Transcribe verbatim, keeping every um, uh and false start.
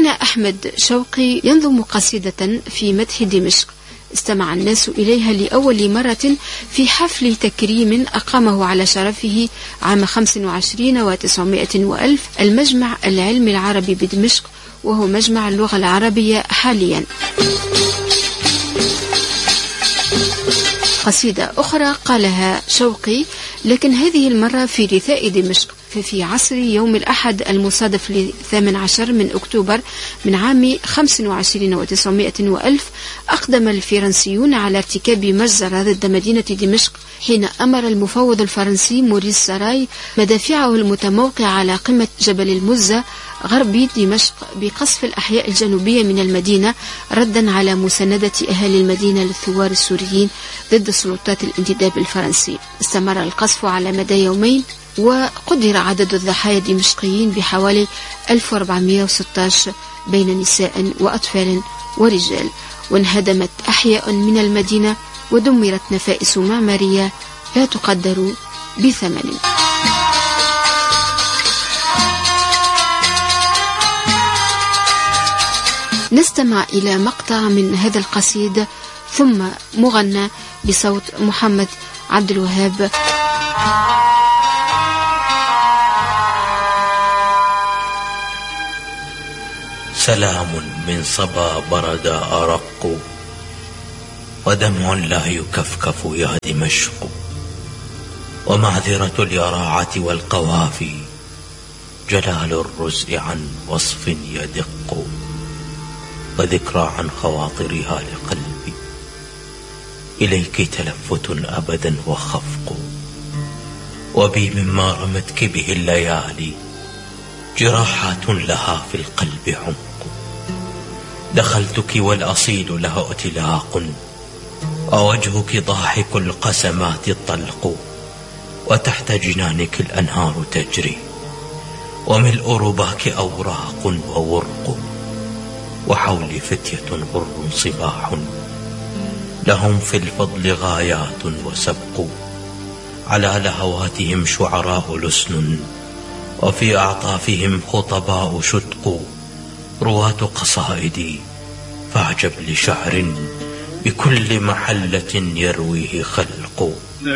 كان أحمد شوقي ينظم قصيدة في مدح دمشق استمع الناس إليها لأول مرة في حفل تكريم أقامه على شرفه عام خمس وعشرين وتسعمائة وألف المجمع العلمي العربي بدمشق، وهو مجمع اللغة العربية حاليا. قصيدة أخرى قالها شوقي لكن هذه المرة في رثاء دمشق، ففي عصر يوم الأحد المصادف للثامن عشر من أكتوبر من عام خمس وعشرين وتسعمائة وألف أقدم الفرنسيون على ارتكاب مجزرة ضد مدينة دمشق، حين أمر المفوض الفرنسي موريس ساراي مدافعه المتموقعة على قمة جبل المزة غربي دمشق بقصف الأحياء الجنوبية من المدينة ردا على مساندة أهالي المدينة للثوار السوريين ضد سلطات الانتداب الفرنسي. استمر القصف على مدى يومين، وقدر عدد الضحايا الدمشقيين بحوالي ألف وأربعمائة وستة عشر بين نساء وأطفال ورجال، وانهدمت أحياء من المدينة ودمرت نفائس معمارية لا تقدر بثمن. نستمع إلى مقطع من هذا القصيد ثم مغنى بصوت محمد عبد الوهاب. سلام من صبا برد أرق، ودمع لا يكفكف يا دمشق، ومعذرة اليراعة والقوافي، جلال الرزء عن وصف يدق، وذكرى عن خواطرها لقلبي، إليك تلفت أبدا وخفق، وبي مما رمتك به الليالي جراحات لها في القلب عمق، دخلتك والأصيل لها ائتلاق، ووجهك ضاحك القسمات الطلق، وتحت جنانك الأنهار تجري، وملء رباك أوراق وورق، وحولي فتية غر صباح، لهم في الفضل غايات وسبق، على لهواتهم شعراء لسن، وفي أعطافهم خطباء شدق، رواة قصائدي فاعجب لشعر بكل محلة يرويه خلق.